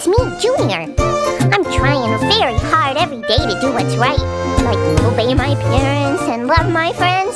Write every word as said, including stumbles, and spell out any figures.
It's me, Junior. I'm trying very hard every day to do what's right, like obey my parents and love my friends.